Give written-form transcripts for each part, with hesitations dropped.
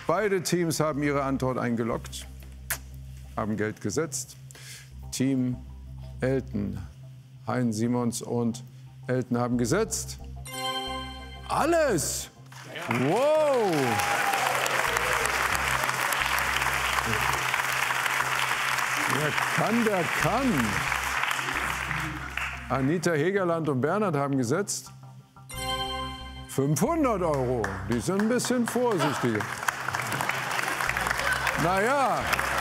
Beide Teams haben ihre Antwort eingeloggt, haben Geld gesetzt. Team Elton, Hein Simons und Elton haben gesetzt. Alles! Wow! Wer kann, der kann. Anita Hegerland und Bernhard haben gesetzt. 500 €. Die sind ein bisschen vorsichtiger. Naja.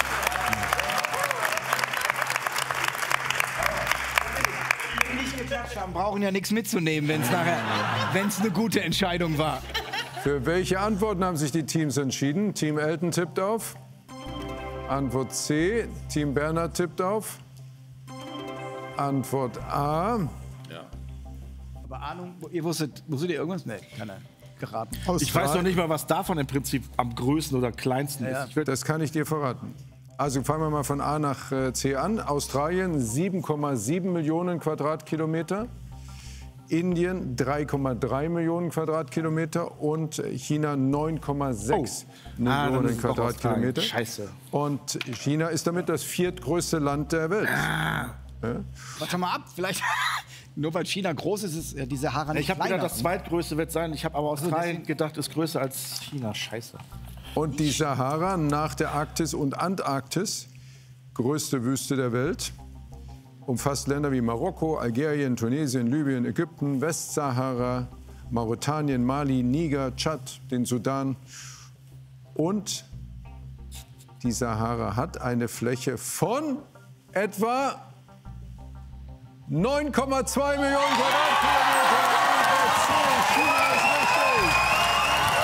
Die nicht geklatscht haben, brauchen ja nichts mitzunehmen, wenn es eine gute Entscheidung war. Für welche Antworten haben sich die Teams entschieden? Team Elton tippt auf. Antwort C. Team Bernhard tippt auf. Antwort A. Aber Ahnung, ihr wusstet ihr irgendwas? Nee, keiner geraten. Ich weiß noch nicht mal, was davon im Prinzip am größten oder kleinsten ist. Das kann ich dir verraten. Also fangen wir mal von A nach C an. Australien 7,7 Millionen Quadratkilometer. Indien 3,3 Millionen Quadratkilometer und China 9,6 Millionen Quadratkilometer. Scheiße. Und China ist damit das viertgrößte Land der Welt. Ja? Warte mal ab, vielleicht nur weil China groß ist, ist die Sahara nicht Ich habe kleiner. gedacht, das zweitgrößte wird sein. Ich habe aber Australien gedacht, ist größer als China. Scheiße. Und die Sahara nach der Arktis und Antarktis, größte Wüste der Welt, umfasst Länder wie Marokko, Algerien, Tunesien, Libyen, Ägypten, Westsahara, Mauretanien, Mali, Niger, Tschad, den Sudan. Und die Sahara hat eine Fläche von etwa 9,2 Millionen Quadratkilometern.